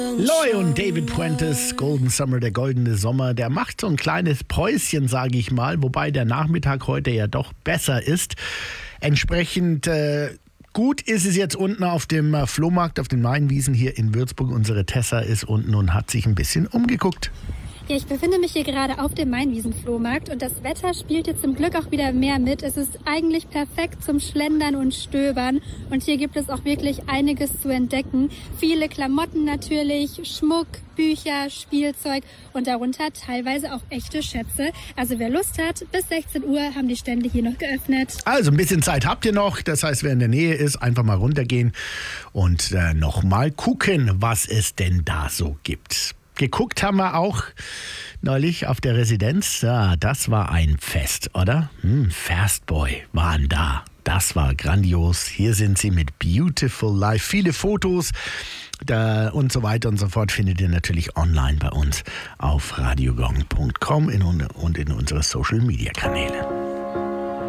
Loy und David Puentes, Golden Summer, der goldene Sommer, der macht so ein kleines Päuschen, sage ich mal, wobei der Nachmittag heute ja doch besser ist. Entsprechend gut ist es jetzt unten auf dem Flohmarkt, auf den Mainwiesen hier in Würzburg. Unsere Tessa ist unten und hat sich ein bisschen umgeguckt. Ja, ich befinde mich hier gerade auf dem Mainwiesenflohmarkt und das Wetter spielt jetzt zum Glück auch wieder mehr mit. Es ist eigentlich perfekt zum Schlendern und Stöbern und hier gibt es auch wirklich einiges zu entdecken. Viele Klamotten natürlich, Schmuck, Bücher, Spielzeug und darunter teilweise auch echte Schätze. Also wer Lust hat, bis 16 Uhr haben die Stände hier noch geöffnet. Also ein bisschen Zeit habt ihr noch, das heißt, wer in der Nähe ist, einfach mal runtergehen und nochmal gucken, was es denn da so gibt. Geguckt haben wir auch neulich auf der Residenz. Ja, das war ein Fest, oder? Fastboy waren da. Das war grandios. Hier sind sie mit Beautiful Life. Viele Fotos und so weiter und so fort findet ihr natürlich online bei uns auf radiogong.com und in unsere Social-Media-Kanäle.